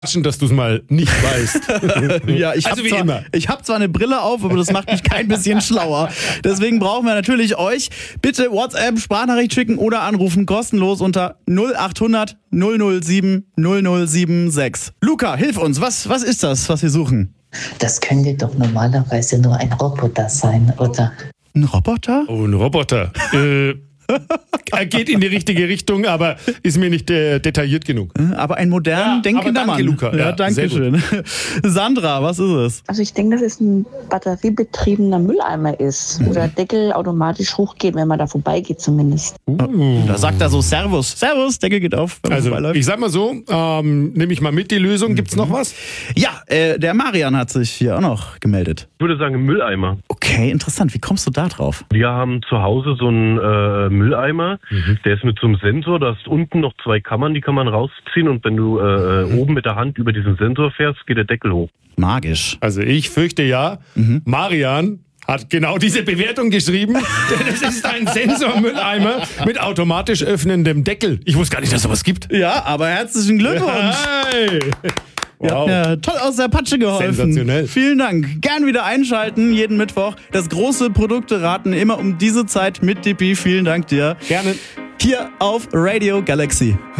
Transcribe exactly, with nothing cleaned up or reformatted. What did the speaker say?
dass du es mal nicht weißt. Ja, ich also habe wie zwar, immer. ich hab zwar eine Brille auf, aber das macht mich kein bisschen schlauer. Deswegen brauchen wir natürlich euch. Bitte WhatsApp, Sprachnachricht schicken oder anrufen, kostenlos unter null achthundert null null sieben null null sieben sechs. Luca, hilf uns. Was, was ist das, was wir suchen? Das könnte doch normalerweise nur ein Roboter sein, oder? Ein Roboter? Oh, ein Roboter. äh, er geht in die richtige Richtung, aber ist mir nicht äh, detailliert genug. Aber ein modern Ja, denkender aber danke, Mann. Luca. Ja, Ja, danke sehr schön. Sandra, was ist es? Also ich denke, dass es ein batteriebetriebener Mülleimer ist, wo der Deckel automatisch hochgeht, wenn man da vorbeigeht zumindest. Uh. Da sagt er so Servus. Servus, Deckel geht auf, wenn man Also, vorbeiläuft. ich sag mal so, ähm, nehme ich mal mit die Lösung. Gibt's noch was? Ja, äh, der Marian hat sich hier auch noch gemeldet. Ich würde sagen Mülleimer. Okay, interessant. Wie kommst du da drauf? Wir haben zu Hause so einen äh, Mülleimer, mhm. der ist mit so einem Sensor, da ist unten noch zwei Kammern, die kann man rausziehen und wenn du äh, mhm. oben mit der Hand über diesen Sensor fährst, geht der Deckel hoch. Magisch. Also ich fürchte ja, mhm. Marian hat genau diese Bewertung geschrieben, denn es ist ein Sensormülleimer mit automatisch öffnendem Deckel. Ich wusste gar nicht, dass es sowas gibt. Ja, aber herzlichen Glückwunsch. Hey. Ihr habt mir toll aus der Patsche geholfen. Sensationell. Vielen Dank. Gern wieder einschalten, jeden Mittwoch. Das große Produkte raten immer um diese Zeit mit Dippi. Vielen Dank dir. Gerne. Hier auf Radio Galaxy.